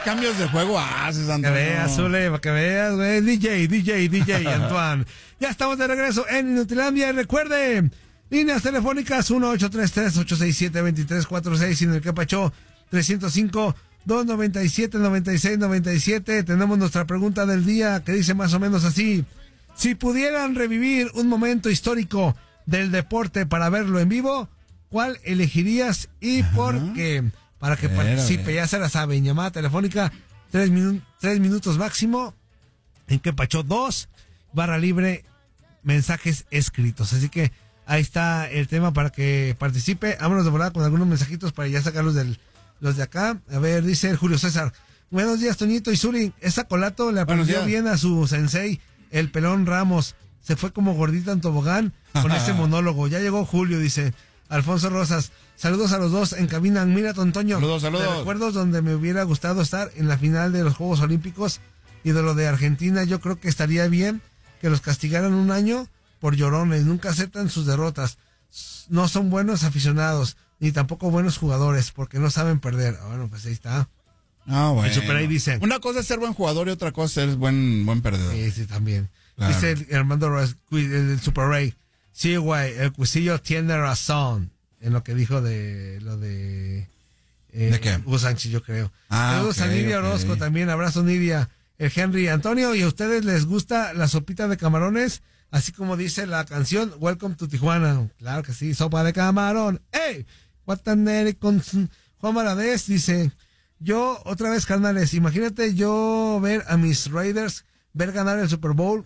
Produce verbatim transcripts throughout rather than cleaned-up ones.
cambios de juego haces, Antonio? Que veas, Zule, para que veas, güey. D J, D J, D J, Antoine. Ya estamos de regreso en Inutilandia. Y recuerde, líneas telefónicas uno ocho tres tres, ocho seis siete, dos tres cuatro seis y en el que pachó tres cero cinco, dos nueve siete, nueve seis nueve siete. Tenemos nuestra pregunta del día que dice más o menos así. Si pudieran revivir un momento histórico del deporte para verlo en vivo, ¿cuál elegirías y Ajá. por qué? Para que Pero, participe, ya se la saben, llamada telefónica, tres, minu- tres minutos máximo, en que pachó dos, barra libre, mensajes escritos. Así que ahí está el tema para que participe. Vámonos de volada con algunos mensajitos para ya sacarlos del, los de acá. A ver, dice el Julio César. Buenos días, Toñito y Zuli. Esa Colato le aprendió bien a su sensei, el Pelón Ramos. Se fue como gordita en tobogán con ese monólogo. Ya llegó Julio, dice Alfonso Rosas. Saludos a los dos en cabina. Mira, Tontoño. Saludos, saludos. De recuerdos donde me hubiera gustado estar en la final de los Juegos Olímpicos y de lo de Argentina. Yo creo que estaría bien que los castigaran un año por llorones. Nunca aceptan sus derrotas. No son buenos aficionados, ni tampoco buenos jugadores, porque no saben perder. Ah, bueno, pues ahí está. Ah, bueno. El Super ahí dice. Una cosa es ser buen jugador y otra cosa es ser buen, buen perdedor. Sí, sí, también. Claro. Dice el Armando Ras- el Super Ray. Sí, güey, el Cuisillo tiene razón en lo que dijo de lo de... Eh, ¿De qué? Hugo Sánchez, yo creo. Ah, Saludos okay, a Nidia okay. Orozco también. Abrazo, Nidia. El Henry. Antonio, ¿y a ustedes les gusta la sopita de camarones? Así como dice la canción Welcome to Tijuana. Claro que sí, sopa de camarón. ¡Ey! Guataneri con Juan Maradés dice... Yo, otra vez, carnales, imagínate yo ver a mis Raiders ver ganar el Super Bowl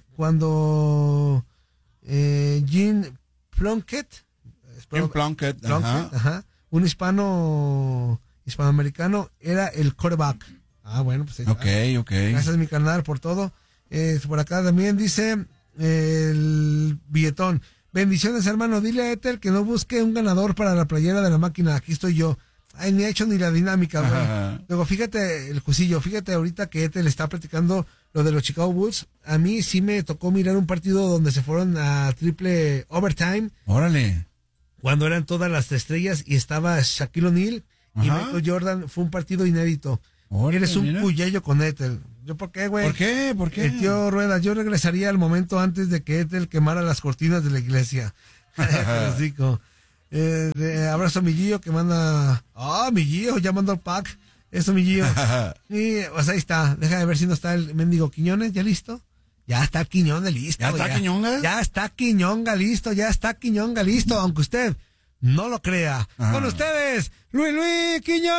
cuando eh, Jim Plunkett, Jim Plunkett, Plunkett ajá. ajá, un hispano, hispanoamericano, era el quarterback. Ah, bueno, pues Ok, ok. gracias, mi carnal, por todo. Eh, por acá también dice eh, el billetón. Bendiciones, hermano. Dile a Ethel que no busque un ganador para la playera de la máquina. Aquí estoy yo. Ay, ni ha hecho ni la dinámica, güey. Ajá. Luego, fíjate, el Juicillo, fíjate ahorita que Ethel está platicando lo de los Chicago Bulls. A mí sí me tocó mirar un partido donde se fueron a triple overtime. Órale. Cuando eran todas las estrellas y estaba Shaquille O'Neal y Ajá. Michael Jordan. Fue un partido inédito. Órale, Eres un mira. cuyello con Ethel. ¿Yo por qué, güey? ¿Por qué? ¿Por qué? El tío Rueda, yo regresaría al momento antes de que Ethel quemara las cortinas de la iglesia. Francisco. Eh, de- abrazo a mi Gio que manda... Ah, mi Gio, ya mandó el pack. Eso, mi Gio. Y pues ahí está. Deja de ver si no está el mendigo Quiñones. ¿Ya listo? Ya está Quiñones listo. ¿Ya está Quiñonga? Ya está Quiñonga listo. Ya está Quiñonga listo. Aunque usted no lo crea. Ajá. Con ustedes, Luis Luis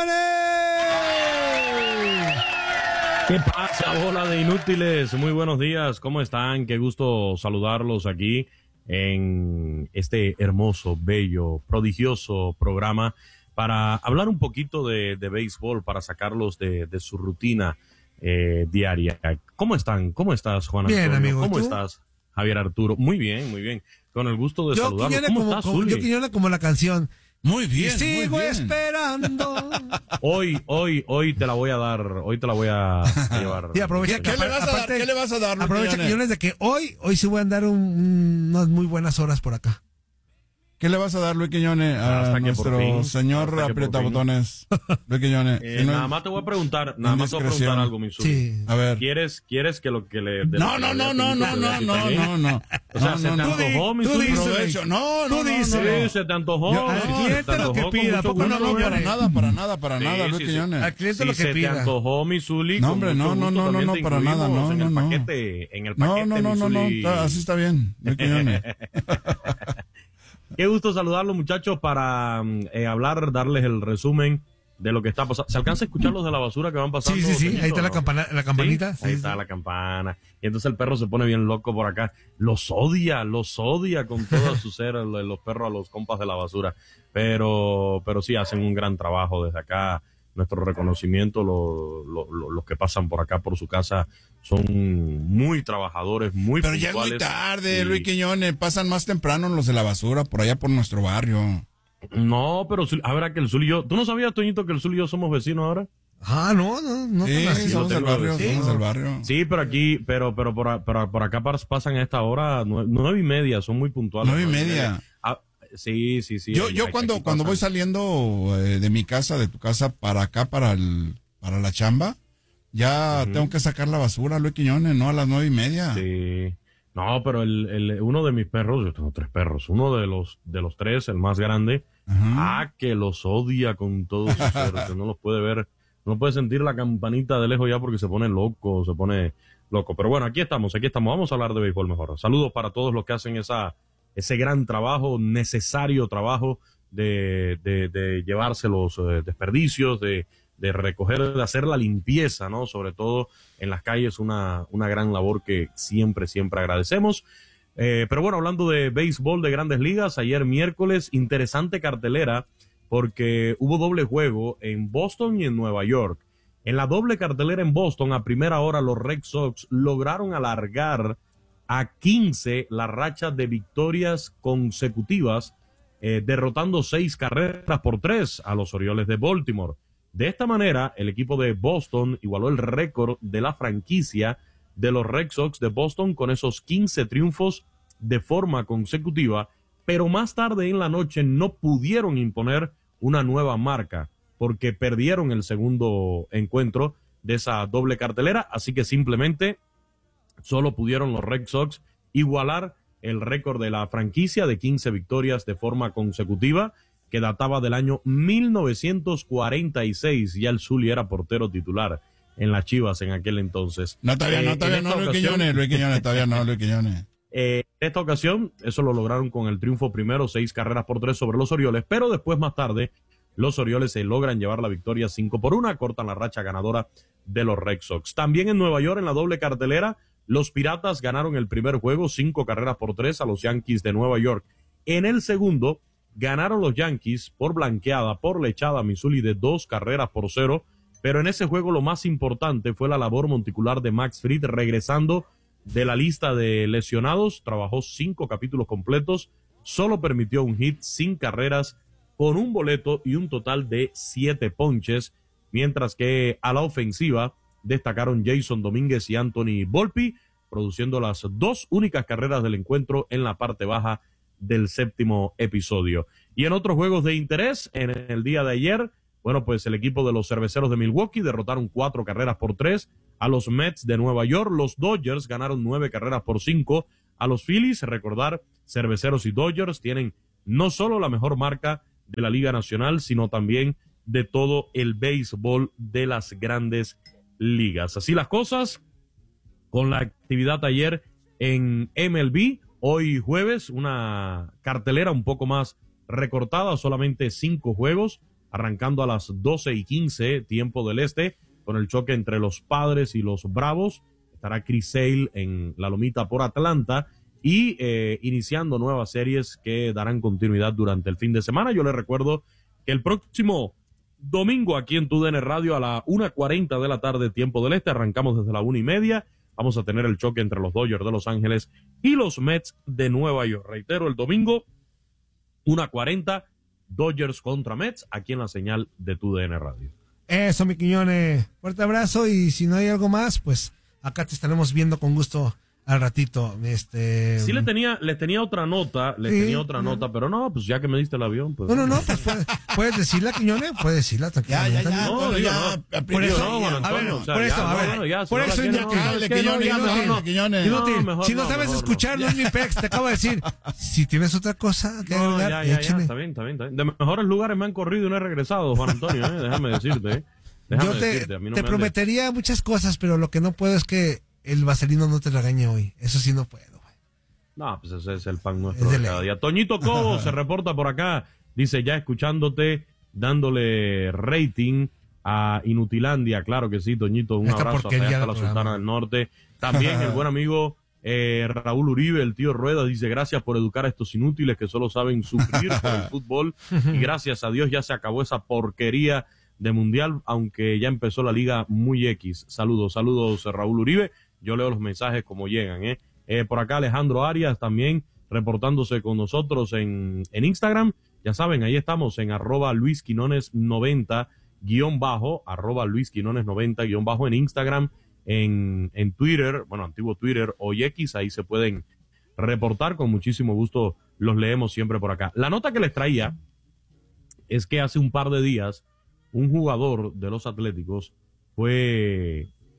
Quiñones. ¿Qué pasa, bola de inútiles? Muy buenos días, ¿cómo están? Qué gusto saludarlos aquí en este hermoso, bello, prodigioso programa para hablar un poquito de, de béisbol, para sacarlos de, de su rutina eh, diaria. ¿Cómo están? ¿Cómo estás, Juan Bien, Antonio? amigo, ¿y ¿Cómo tú? estás, Javier Arturo? Muy bien, muy bien. Con el gusto de Yo saludarlos. Quiñones ¿Cómo como, estás, como- Zuli? yo Quiñones como la canción. Muy Y bien, muy sigo bien. esperando. Hoy, hoy, hoy te la voy a dar, hoy te la voy a, a llevar. Sí, aprovecha ¿Qué que le vas a dar? ¿Qué le vas a dar, Luis Aprovecha Quiñones? Quiñones de que hoy, hoy sí voy a andar un- un- unas muy buenas horas por acá. ¿Qué le vas a dar, Luis Quiñones, a Hasta que por nuestro fin, señor hasta que por aprieta fin. botones? Luis Quiñones. Eh, Si no es- nada más te voy a preguntar, nada más te voy a indiscreción. preguntar algo, mi Zuli. Sí. A ver. ¿Quieres, quieres que lo que le... de No, lo no, que no, le no, haya no, pedido no, te dé no, también? no, no. O sea, No, se no, te no. antojó, mi tú Zuli. dices. Provecho. No, no, Tú no, dices. no, no. Sí, se te antojó. Yo- al Se te cliente lo que antojó con pida, mucho ¿a poco No, gusto, no, no, para güey. nada, para nada, para Sí, nada, Luis sí, sí. Quiñones. Al cliente Si lo que se te pida. antojó, mi Zuli, No, con hombre, mucho no, no, gusto no, también no, te para nada, incluimos no, en no, el no. paquete, en el No, paquete, no, no, mi no, no, Zuli. está- así está bien, Luis Quiñones. Qué gusto saludarlos, muchachos, para mm, eh, hablar, darles el resumen de lo que está pasando. ¿Se alcanza a escuchar los de la basura que van pasando? Sí, sí, sí, Toñito, ahí está la no? campana, la campanita. ¿Sí? Sí, Ahí sí. está la campana. Y entonces el perro se pone bien loco por acá. Los odia, los odia con todo su ser, el- los perros a los compas de la basura. Pero, pero sí hacen un gran trabajo desde acá. Nuestro reconocimiento, lo- lo- lo- los que pasan por acá, por su casa, son muy trabajadores, muy Pero ya es muy puntuales. tarde, Y- Luis Quiñones. Pasan más temprano los de la basura, por allá por nuestro barrio. No, pero Zuli- habrá que el Zuli y yo... ¿Tú no sabías, Toñito, que el Zuli y yo somos vecinos ahora? Ah, no, no, no. Sí, tan así. somos lo del tengo, barrio, sí. somos del barrio. Sí, pero aquí, pero, pero por, a- pero por acá pas- pasan a esta hora nue- nueve y media, son muy puntuales. Nueve y media. Ah, sí, sí, sí. Yo, ahí- yo ahí- cuando, aquí cuando voy pasan. saliendo eh, de mi casa, de tu casa, para acá, para el, para la chamba, Ya uh-huh. tengo que sacar la basura, Luis Quiñones, no a las nueve y media. Sí. No, pero el, el, uno de mis perros, yo tengo tres perros, uno de los de los tres, el más grande, uh-huh. ah, que los odia con todo su ser, que no los puede ver, no puede sentir la campanita de lejos ya porque se pone loco, se pone loco. Pero bueno, aquí estamos, aquí estamos, vamos a hablar de béisbol mejor. Saludos para todos los que hacen esa ese gran trabajo, necesario trabajo de, de, de llevarse los eh, desperdicios, de de recoger, de hacer la limpieza, ¿no? Sobre todo en las calles, una, una gran labor que siempre, siempre agradecemos. Eh, pero bueno, hablando de béisbol de Grandes Ligas, ayer miércoles, interesante cartelera, porque hubo doble juego en Boston y en Nueva York. En la doble cartelera en Boston, a primera hora, los Red Sox lograron alargar a quince la racha de victorias consecutivas, eh, derrotando seis carreras por tres a los Orioles de Baltimore. De esta manera, el equipo de Boston igualó el récord de la franquicia de los Red Sox de Boston con esos quince triunfos de forma consecutiva, pero más tarde en la noche no pudieron imponer una nueva marca porque perdieron el segundo encuentro de esa doble cartelera, así que simplemente solo pudieron los Red Sox igualar el récord de la franquicia de quince victorias de forma consecutiva, que databa del año mil novecientos cuarenta y seis. Ya el Zuli era portero titular en las Chivas en aquel entonces. No, todavía eh, no, todavía no, Luis Quiñones, Luis Quiñones, todavía no, Luis Quiñones. Eh, en esta ocasión, eso lo lograron con el triunfo primero, seis carreras por tres sobre los Orioles, pero después, más tarde, los Orioles se logran llevar la victoria cinco por una, cortan la racha ganadora de los Red Sox. También en Nueva York, en la doble cartelera, los Piratas ganaron el primer juego, cinco carreras por tres a los Yankees de Nueva York. En el segundo, ganaron los Yankees por blanqueada, por lechada a Missouri de dos carreras por cero, pero en ese juego lo más importante fue la labor monticular de Max Fried, regresando de la lista de lesionados, trabajó cinco capítulos completos, solo permitió un hit, sin carreras, con un boleto y un total de siete ponches, mientras que a la ofensiva destacaron Jason Domínguez y Anthony Volpi, produciendo las dos únicas carreras del encuentro en la parte baja del séptimo episodio. Y en otros juegos de interés, en el día de ayer, bueno, pues el equipo de los Cerveceros de Milwaukee derrotaron cuatro carreras por tres a los Mets de Nueva York. Los Dodgers ganaron nueve carreras por cinco a los Phillies. Recordar, Cerveceros y Dodgers tienen no solo la mejor marca de la Liga Nacional, sino también de todo el béisbol de las Grandes Ligas. Así las cosas con la actividad ayer en M L B. Hoy jueves, una cartelera un poco más recortada, solamente cinco juegos, arrancando a las doce y quince, tiempo del este, con el choque entre los Padres y los Bravos. Estará Chris Sale en la lomita por Atlanta y eh, iniciando nuevas series que darán continuidad durante el fin de semana. Yo les recuerdo que el próximo domingo aquí en T U D N Radio a la una cuarenta de la tarde, tiempo del este, arrancamos desde la una y media. Vamos a tener el choque entre los Dodgers de Los Ángeles y los Mets de Nueva York. Reitero, el domingo, una cuarenta, Dodgers contra Mets, aquí en la señal de T U D N Radio. Eso, mi Quiñones. Fuerte abrazo, y si no hay algo más, pues acá te estaremos viendo con gusto al ratito. Este... Sí, le tenía, le tenía otra nota, le sí, tenía otra no. nota, pero no, pues ya que me diste el avión, pues. No, no, no, pues puedes, puedes decirla, Quiñones, puedes decirla, ya, ya, ya, no, digo, ya, no. Por eso, no, bueno, a ver, o sea, por eso, ya, a ver, bueno, ya, por si eso, no inútil, Quiñones, Quiñones, inútil, inútil, no, si no no, sabes mejor escuchar, no. no es mi pex, te acabo de decir, si tienes otra cosa que no, agregar, ya, ya, échale. ya, está bien, está bien, está bien. De mejores lugares me han corrido y no he regresado, Juan Antonio, eh, déjame decirte, eh. Déjame Yo te, decirte, a mí no te me prometería andes. muchas cosas, pero lo que no puedo es que el vaselino no te regañe hoy, eso sí no puedo. No, pues ese es el pan nuestro de de cada día. Toñito Cobo se reporta por acá. Dice, ya escuchándote, dándole rating a Inutilandia. Claro que sí, Toñito. Un Esta abrazo hasta, hasta la programa. Sultana del Norte. También el buen amigo eh, Raúl Uribe, el tío Rueda, dice, gracias por educar a estos inútiles que solo saben sufrir por el fútbol. Y gracias a Dios ya se acabó esa porquería de mundial, aunque ya empezó la liga muy X. Saludos, saludos, Raúl Uribe. Yo leo los mensajes como llegan, ¿eh? Eh, por acá Alejandro Arias también reportándose con nosotros en, en Instagram. Ya saben, ahí estamos en arroba Luis Quinones noventa guión bajo, arroba Luis Quinones noventa guión bajo en Instagram, en, en Twitter, bueno, antiguo Twitter, hoy X, ahí se pueden reportar. Con muchísimo gusto los leemos siempre por acá. La nota que les traía es que hace un par de días un jugador de los Atléticos fue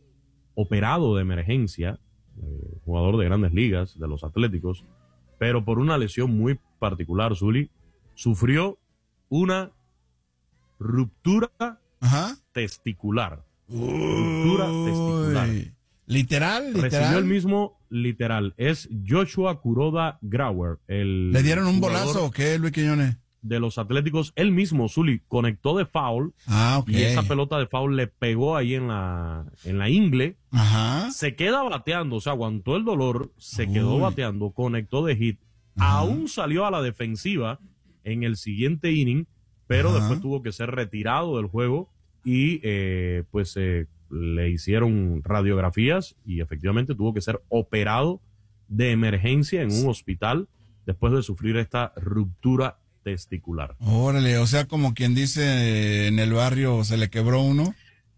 operado de emergencia, eh, jugador de Grandes Ligas, de los Atléticos, pero por una lesión muy particular, Zuli, sufrió una ruptura Ajá. testicular. Ruptura testicular. Literal, literal. Recibió el mismo literal. Es Joshua Kuroda Grauer. El ¿Le dieron un jugador bolazo o qué, Luis Quiñones? de los Atléticos. Él mismo, Zuli, conectó de foul. Ah, ok. Y esa pelota de foul le pegó ahí en la, en la ingle. Ajá. Se queda bateando, o sea, aguantó el dolor, se quedó Uy. bateando, conectó de hit. Ajá. Aún salió a la defensiva en el siguiente inning, pero Ajá. después tuvo que ser retirado del juego y eh, pues eh, le hicieron radiografías y efectivamente tuvo que ser operado de emergencia en un hospital después de sufrir esta ruptura testicular. Órale, o sea, como quien dice eh, en el barrio se le quebró uno.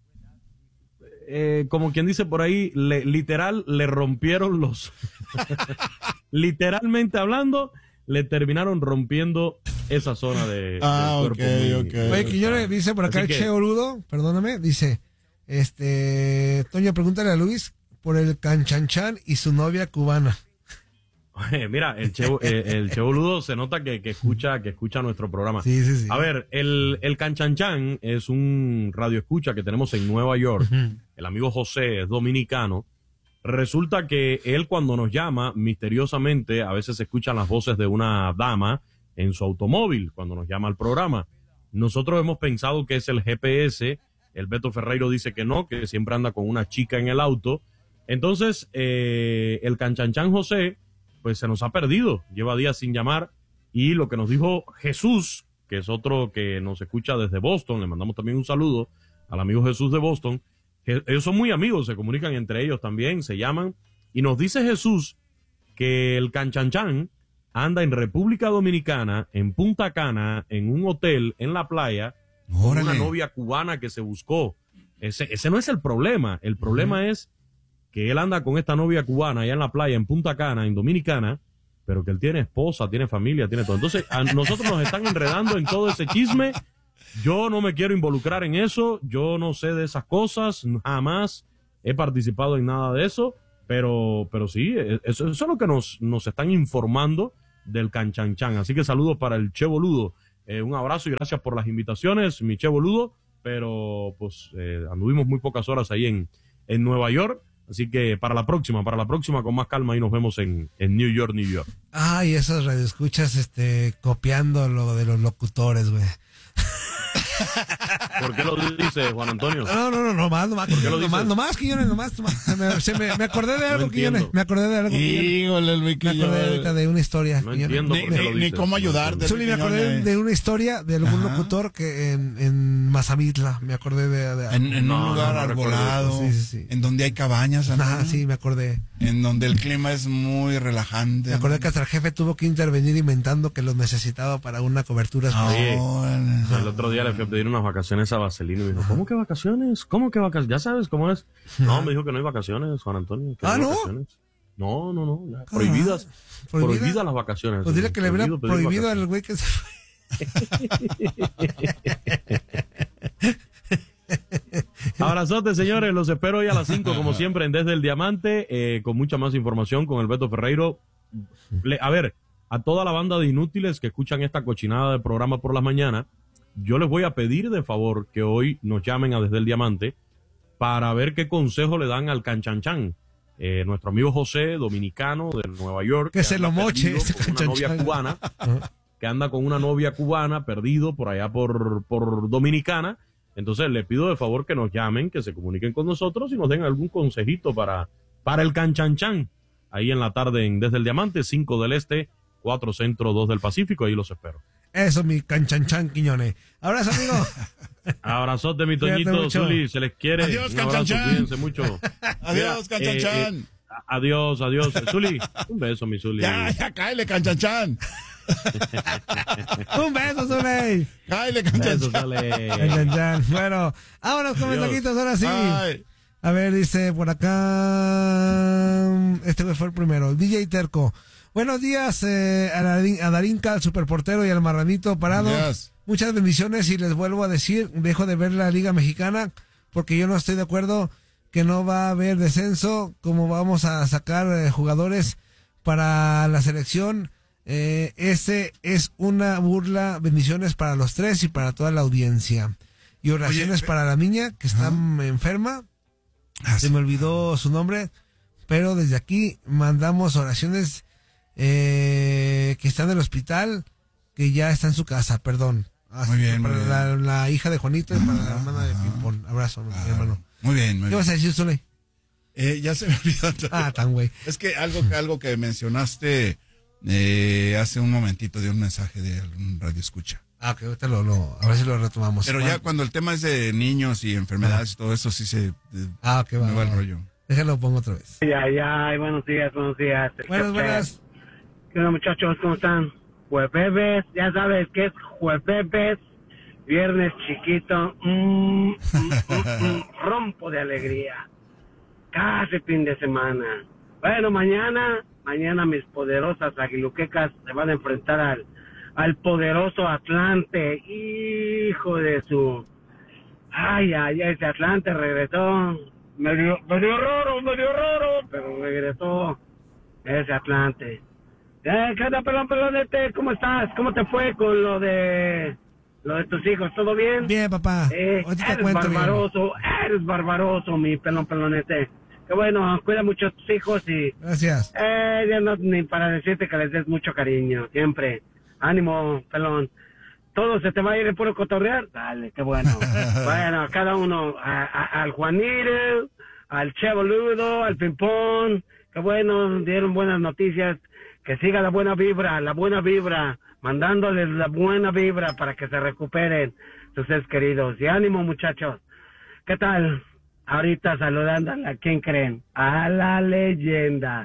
Eh, como quien dice por ahí, le, literal, le rompieron los... Literalmente hablando, le terminaron rompiendo esa zona de, Ah, del ok, cuerpo. muy- ok. Oye, Quiñones, dice por acá Así el que- Che Orudo, perdóname, dice, este, Toño, pregúntale a Luis por el Canchanchan y su novia cubana. Oye, mira, el Che, eh, el Che Boludo se nota que, que escucha que escucha nuestro programa. Sí, sí, sí. A ver, el, el Canchanchan es un radio escucha que tenemos en Nueva York. El amigo José es dominicano. Resulta que él cuando nos llama, misteriosamente, a veces se escuchan las voces de una dama en su automóvil cuando nos llama al programa. Nosotros hemos pensado que es el G P S. El Beto Ferreiro dice que no, que siempre anda con una chica en el auto. Entonces, eh, el Canchanchan José, pues se nos ha perdido. Lleva días sin llamar. Y lo que nos dijo Jesús, que es otro que nos escucha desde Boston, le mandamos también un saludo al amigo Jesús de Boston, que ellos son muy amigos, se comunican entre ellos también, se llaman, y nos dice Jesús que el Canchanchan anda en República Dominicana, en Punta Cana, en un hotel, en la playa, con Órale. una novia cubana que se buscó. Ese, ese no es el problema, el problema es que él anda con esta novia cubana allá en la playa, en Punta Cana, en Dominicana, pero que él tiene esposa, tiene familia, tiene todo. Entonces, a nosotros nos están enredando en todo ese chisme. Yo no me quiero involucrar en eso, yo no sé de esas cosas, jamás he participado en nada de eso, pero, pero sí, eso, eso es lo que nos, nos están informando del Canchanchan. Así que saludos para el Che Boludo. Eh, un abrazo y gracias por las invitaciones, mi Che Boludo, pero pues eh, anduvimos muy pocas horas ahí en, en Nueva York. Así que para la próxima, para la próxima con más calma y nos vemos en, en New York, New York. Ay, esas radioescuchas, este, copiando lo de los locutores, güey. ¿Por qué lo dice Juan Antonio? No, no, no, no más, no más, qué lo no más, dices? no más, Quiñones, no más, no más. Me, se me, me acordé de algo, No Quiñones, entiendo. me acordé de algo, Quiñones. Híjole, Luis Me acordé Quiñones. ahorita de una historia. No Quiñones. entiendo Ni, por qué lo ni, ni dices. cómo ayudarte. Solo me Luis acordé Quiñones. de una historia de algún Ajá. locutor que en, en Mazamitla, me acordé de... de En, en No, un no, lugar no recuerdo arbolado, eso. Sí, sí, sí. en donde hay cabañas, ¿no? Ajá, sí, me acordé. En donde el clima es muy relajante. Me acordé que hasta el jefe tuvo que intervenir inventando que los necesitaba para una cobertura. Ah, Sí. órale. El otro día le fui a pedir unas vacaciones a Vaselino y me dijo, ¿cómo que vacaciones? ¿Cómo que vacaciones? Ya sabes cómo es. No, me dijo que no hay vacaciones, Juan Antonio. que Ah, hay ¿no? vacaciones. No, no, no. ya, prohibidas. ¿Prohibida? Prohibidas las vacaciones. Pues dile que le hubiera pedir prohibido vacaciones. al güey que se Abrazote, señores. Los espero hoy a las cinco, como siempre, en Desde el Diamante, eh, con mucha más información con el Beto Ferreiro. Le- a ver, a toda la banda de inútiles que escuchan esta cochinada de programa por las mañanas, yo les voy a pedir de favor que hoy nos llamen a Desde el Diamante para ver qué consejo le dan al Canchanchan. Eh, nuestro amigo José, dominicano de Nueva York. Que se anda lo moche perdido ese con una novia Canchanchan. cubana, que anda con una novia cubana, perdido por allá por, por Dominicana. Entonces le pido de favor que nos llamen, que se comuniquen con nosotros y nos den algún consejito para, para el Canchanchan. Ahí en la tarde en Desde el Diamante, cinco del Este, cuatro Centro, dos del Pacífico. Ahí los espero. Eso, mi Canchanchan, Quiñones. Abrazo, amigo. Abrazote, mi Cuídate Toñito, mucho. Zuli, se les quiere. Adiós, Un abrazo, Canchanchan. cuídense mucho. Adiós, Mira, Canchanchan. eh, eh, adiós, adiós. Zuli, un beso, mi Zuli. Ya, ya, cáele, Canchanchan. Un beso, Zuley. Cáele, Besos, Canchanchan. Zuli. Canchanchan. Bueno, vámonos con Adiós. mensajitos, ahora sí. Ay. A ver, dice por acá. Este güey fue el primero. D J Terco. Buenos días eh, a, Darín, a Darinka, al superportero y al marranito parado. Yes. Muchas bendiciones y les vuelvo a decir, dejo de ver la Liga Mexicana porque yo no estoy de acuerdo que no va a haber descenso, como vamos a sacar eh, jugadores para la selección. Eh, ese es una burla. Bendiciones para los tres y para toda la audiencia. Y oraciones Oye, para la niña que está ajá. enferma. Ah, Se sí. me olvidó su nombre, pero desde aquí mandamos oraciones eh, que está en el hospital, que ya está en su casa, perdón. Así, Muy bien, para muy bien. la, la hija de Juanito y para la Ajá, hermana de ajá. Pimpón. Abrazo, mi Claro. hermano. Muy bien, muy ¿Qué bien. vas a decir, Zule? Eh, ya se me olvidó. Ah, tan güey. Es que algo, algo que mencionaste eh, hace un momentito de un mensaje de un radio escucha. Ah, que ahorita lo, lo, a ver si lo retomamos. Pero ya cuando el tema es de niños y enfermedades y todo eso, sí se... eh, Ah, que va. me va el va. rollo. Déjalo, pongo otra vez. Ya, ya, buenos días, buenos días. Buenas, buenas. ¿Qué onda, muchachos? ¿Cómo están? Jueves, ya sabes que es jueves, viernes chiquito, mm, mm, mm, mm, rompo de alegría. Casi fin de semana. Bueno, mañana, mañana mis poderosas aguiluquecas se van a enfrentar al, al poderoso Atlante. Hijo de su... Ay, ay, ese Atlante regresó. Medio, medio raro, medio raro, pero regresó ese Atlante. Eh, ¿Qué onda, pelón, pelonete? ¿Cómo estás? ¿Cómo te fue con lo de lo de tus hijos? ¿Todo bien? Bien, papá. Eh, Ahorita te eres cuento bien. barbaroso, eres barbaroso, mi pelón, pelonete. Que bueno, cuida mucho a tus hijos y... Gracias. Eh, ya no, ni para decirte que les des mucho cariño, siempre. Ánimo, pelón. Todo se te va a ir de puro cotorrear. Dale, qué bueno. Bueno, a cada uno, a, a- al Juanito, al Che Boludo, al Pimpón. Qué bueno, dieron buenas noticias. Que siga la buena vibra, la buena vibra. Mandándoles la buena vibra para que se recuperen sus seres queridos. Y ánimo, muchachos. ¿Qué tal? Ahorita saludándola, ¿a quién creen? A la leyenda.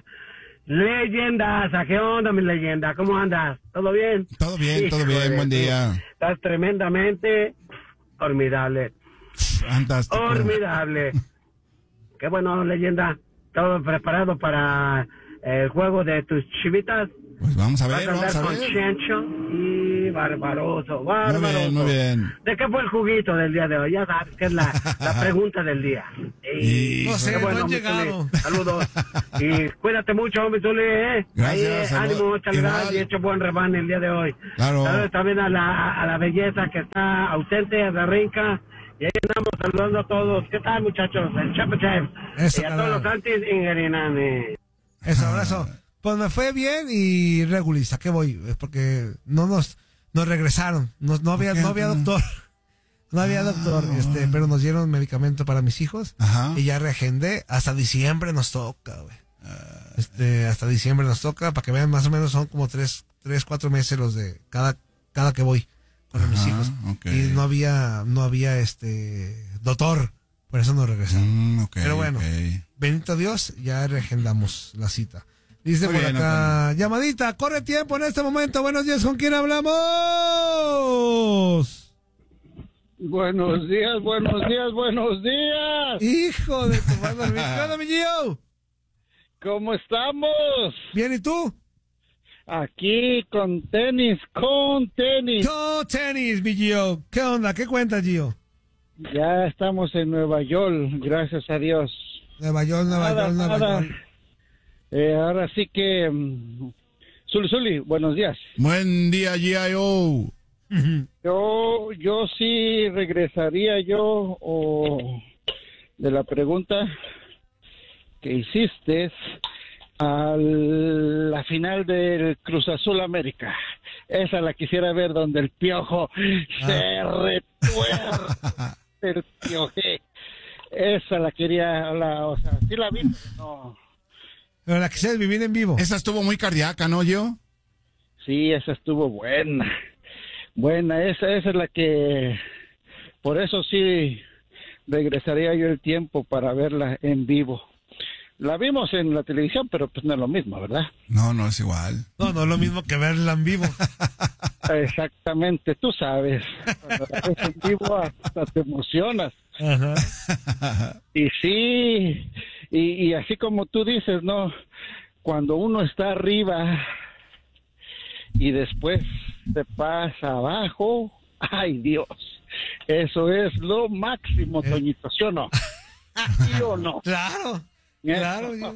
Leyendas, ¿a qué onda, mi leyenda? ¿Cómo andas? ¿Todo bien? Todo bien, todo Hijo bien, de buen tu- día. Estás tremendamente formidable. Fantástico. Formidable. Qué bueno, leyenda. ¿Todo preparado para el juego de tus chivitas? Pues vamos a Vas ver, a andar vamos a con ver. Chencho y barbaroso, Muy barbaroso. bien, muy bien. ¿De qué fue el juguito del día de hoy? Ya sabes que es la, la pregunta del día. Y- No sé, qué no han mi llegado. Zuli. Saludos. Y cuídate mucho, mi Zuli, ¿eh? Gracias, Ahí, eh, saludos. ánimo, échale Igual. ganas y hecho buen rebane el día de hoy. Claro. Saludos también a la, a la belleza que está ausente, a la Rinca. Y ahí andamos saludando a todos. ¿Qué tal, muchachos? El Chapa Chef. Eso, Y a carnal. todos los antis en Garinane. Eso, abrazo. Pues me fue bien y reguliza. ¿Qué voy? Es porque no nos, nos regresaron. No, no había, ¿Por qué? no había doctor. No había doctor, este, pero nos dieron medicamento para mis hijos. Ajá. Y ya reagendé. Hasta diciembre nos toca, güey. Este, hasta diciembre nos toca. Para que vean, más o menos son como tres, tres, cuatro meses los de cada, cada que voy con mis Ajá, hijos. ok. Y no había, no había este doctor. Por eso nos regresaron. Mm, ok, Pero bueno, ok. bendito Dios, ya reagendamos la cita. Dice Muy por bien, acá, llamadita, corre tiempo en este momento. Buenos días, ¿con quién hablamos? Buenos días, buenos días, buenos días. Hijo de tu madre, ¿qué onda, mi Gio? ¿Cómo estamos? Bien, ¿y tú? Aquí con tenis, con tenis. Con tenis, mi Gio. ¿Qué onda? ¿Qué cuentas, Gio? Ya estamos en Nueva York, gracias a Dios. Nueva York, Nueva Nada, York, Nueva nada. York. Eh, ahora sí que... mm, Zuli, Zuli, buenos días. Buen día, G I O. Yo, yo sí regresaría yo o de la pregunta que hiciste a la final del Cruz Azul América. Esa la quisiera ver donde el Piojo se retuerce el Piojé. Esa la quería, la, o sea, sí la vi, no. Pero la quisieras vivir en vivo. Esa estuvo muy cardíaca, ¿no, yo? Sí, esa estuvo buena. Buena, esa, esa es la que... Por eso sí regresaría yo el tiempo para verla en vivo. La vimos en la televisión, pero pues no es lo mismo, ¿verdad? No, no es igual. No, no es lo mismo que verla en vivo. Exactamente, tú sabes. Cuando la ves en vivo hasta te emocionas. Ajá. Y sí, y, y así como tú dices, ¿no? Cuando uno está arriba y después se pasa abajo, ¡ay Dios! Eso es lo máximo, Eh. Toñito, ¿sí o no? ¿Sí o no? Claro, claro. Yo...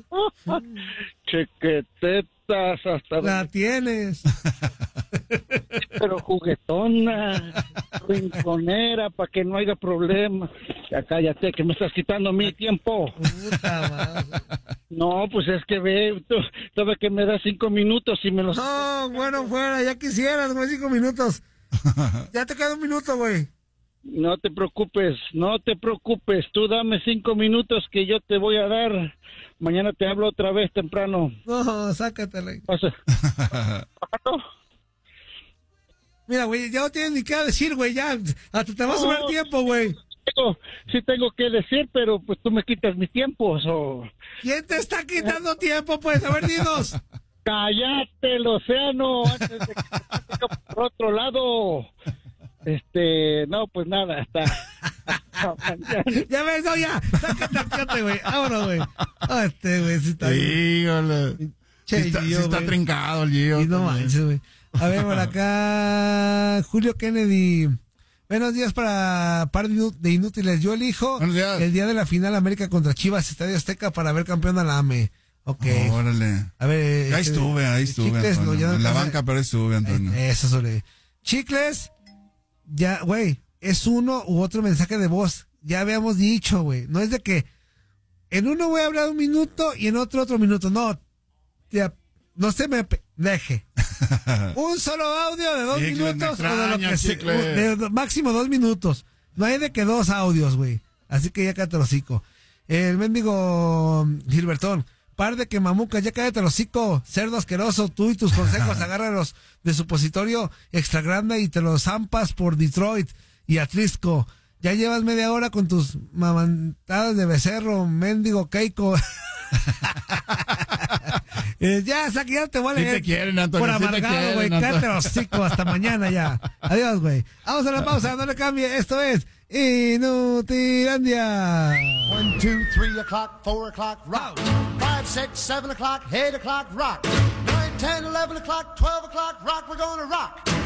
Chequetetas hasta... La tienes. Pero juguetona, rinconera, para que no haya problema. Ya cállate, que me estás quitando mi tiempo. Puta madre. No, pues es que ve, tú, todavía que me das cinco minutos y me los... No, bueno, fuera, ya quisieras, güey, cinco minutos. Ya te queda un minuto, güey. No te preocupes, no te preocupes. Tú dame cinco minutos que yo te voy a dar. Mañana te hablo otra vez temprano. No, sácatela. Pasa. Mira, güey, ya no tienes ni qué decir, güey, ya. Hasta te va a sobrar tiempo, güey. Tengo, sí tengo que decir, pero pues tú me quitas mi tiempo. So. ¿Quién te está quitando tiempo, pues? A ver, dinos. Cállate el océano antes de que te por otro lado. Este, no, pues nada, hasta... Ya ves, no, ya. Sácate, sácate, güey. Vámonos, güey. Ah, este, güey, sí está Híjole. Che, sí está, Gio, sí está güey. trincado el Gio. Y no manches, güey. A ver, por acá, Julio Kennedy. Buenos días para par de inútiles. Yo elijo el día de la final América contra Chivas, Estadio Azteca, para ver campeón a la A M E. Ok. Oh, órale. A ver. Ahí este, estuve, ahí estuve, Chicles, Antonio. no, ya no en la pasa- banca, pero ahí estuve, Antonio. Eh, Eso sobre. Chicles, ya, güey, es uno u otro mensaje de voz. Ya habíamos dicho, güey. No es de que en uno voy a hablar un minuto y en otro otro minuto. No, ya, no se me pe- deje. Un solo audio de dos Chicles, me minutos o de lo extraña, que sea. Chicles. De, de- máximo dos minutos. No hay de que dos audios, güey. Así que ya cállate el hocico. El mendigo Gilbertón. Par de que mamucas, ya cállate el hocico. Cerdo asqueroso, tú y tus consejos, agárralos de supositorio extra grande y te los zampas por Detroit y Atrisco. Ya llevas media hora con tus mamantadas de becerro, mendigo Keiko. Eh, ya, Saki, ya te voy a Sí leer. te quieren, Antonio, Por sí te amargado, quieren, güey. Antonio. Cállate el hocico. Hasta mañana ya. Adiós, güey. Vamos a la pausa, no le cambie. Esto es Inutilandia. One, two, three o'clock, four o'clock, rock. Five, six, seven o'clock, eight o'clock, rock. Nine, ten, eleven o'clock, twelve o'clock, rock. We're gonna rock.